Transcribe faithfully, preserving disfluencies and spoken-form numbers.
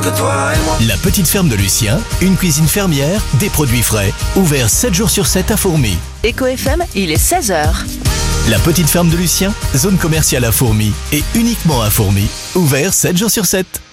que toi et moi. La petite ferme de Lucien, une cuisine fermière, des produits frais, ouvert sept jours sur sept à Fourmies. Éco F M, il est seize heures. La petite ferme de Lucien, zone commerciale à Fourmies et uniquement à Fourmies, ouvert sept jours sur sept.